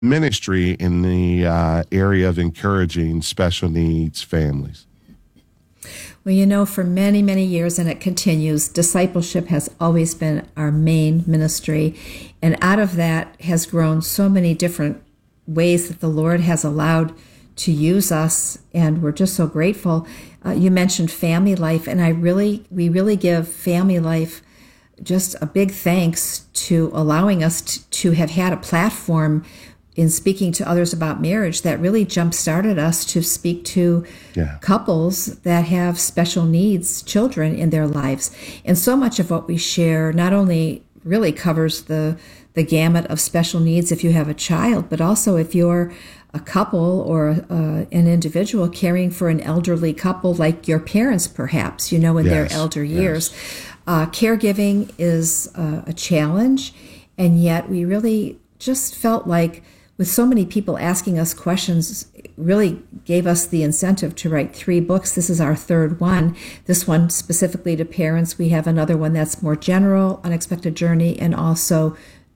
ministry in the area of encouraging special needs families? Well, for many, many years, and it continues, discipleship has always been our main ministry. And out of that has grown so many different ways that the Lord has allowed to use us, and we're just so grateful. You mentioned Family Life, and we really give Family Life just a big thanks to allowing us to have had a platform in speaking to others about marriage that really jump-started us to speak to couples that have special needs children in their lives. And so much of what we share not only really covers the gamut of special needs if you have a child, but also if you're a couple or an individual caring for an elderly couple like your parents perhaps, in their elder years. Caregiving is a challenge, and yet we really just felt like with so many people asking us questions, it really gave us the incentive to write 3 books. This is our 3rd one. This one specifically to parents. We have another one that's more general, Unexpected Journey, and also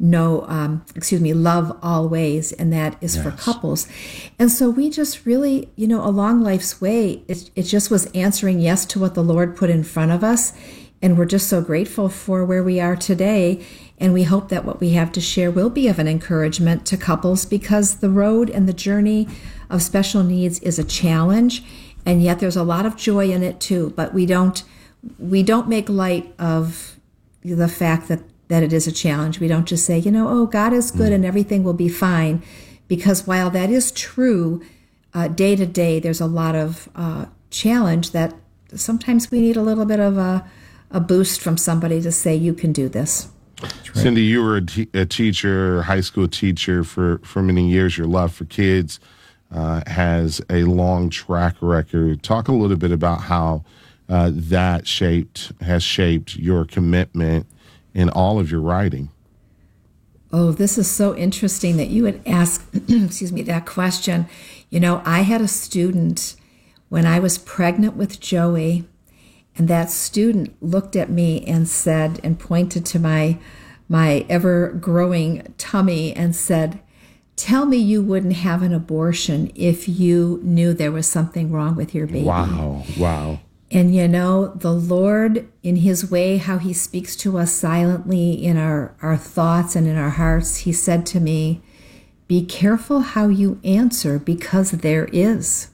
Love Always, and that is for couples. And so we just really, along life's way, it just was answering yes to what the Lord put in front of us. And we're just so grateful for where we are today. And we hope that what we have to share will be of an encouragement to couples, because the road and the journey of special needs is a challenge. And yet there's a lot of joy in it too. But we don't make light of the fact that it is a challenge. We don't just say, God is good and everything will be fine. Because while that is true, day to day, there's a lot of challenge that sometimes we need a little bit of a boost from somebody to say, you can do this. Right. Cindy, you were a teacher, high school teacher for many years. Your love for kids has a long track record. Talk a little bit about how that has shaped your commitment in all of your writing. Oh, this is so interesting that you would ask, that question. I had a student when I was pregnant with Joey, and that student looked at me and said, and pointed to my ever-growing tummy and said, "Tell me you wouldn't have an abortion if you knew there was something wrong with your baby." Wow. And the Lord, in his way, how he speaks to us silently in our thoughts and in our hearts, he said to me, "Be careful how you answer, because there is."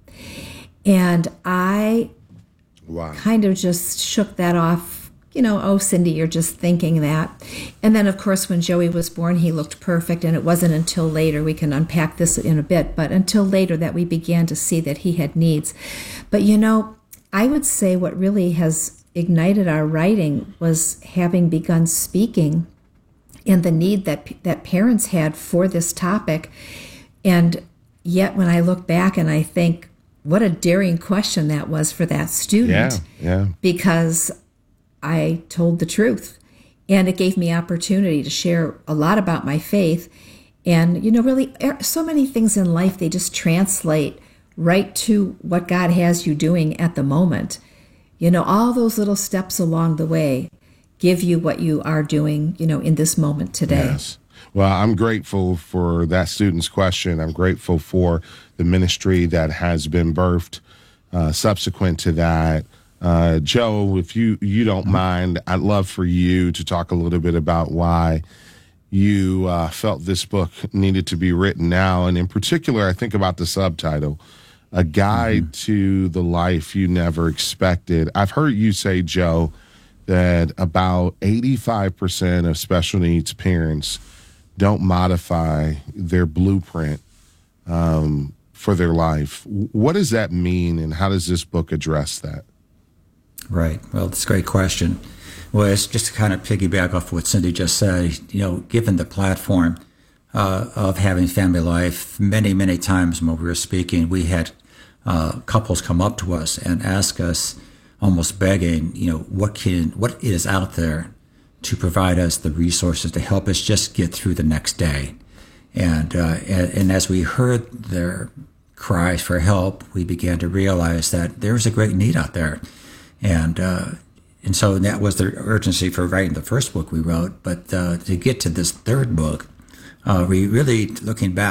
And I kind of just shook that off. Oh, Cindy, you're just thinking that. And then, of course, when Joey was born, he looked perfect. And it wasn't until later, we can unpack this in a bit, but until later that we began to see that he had needs. But, I would say what really has ignited our writing was having begun speaking and the need that parents had for this topic. And yet when I look back and I think, what a daring question that was for that student. Yeah. Because I told the truth. And it gave me opportunity to share a lot about my faith. And, really, so many things in life, they just translate right to what God has you doing at the moment. All those little steps along the way give you what you are doing, in this moment today. Yes. Well, I'm grateful for that student's question. I'm grateful for the ministry that has been birthed subsequent to that. Joe, if you don't mind, I'd love for you to talk a little bit about why you felt this book needed to be written now. And in particular, I think about the subtitle, A Guide to the Life You Never Expected. I've heard you say, Joe, that about 85% of special needs parents don't modify their blueprint for their life. What does that mean, and how does this book address that? Right. Well, that's a great question. Well, it's just to kind of piggyback off what Cindy just said, given the platform of having Family Life, many, many times when we were speaking, we had couples come up to us and ask us, almost begging, what is out there to provide us the resources to help us just get through the next day. And as we heard their cries for help, we began to realize that there was a great need out there. And so that was the urgency for writing the first book we wrote. But to get to this third book, we really, looking back,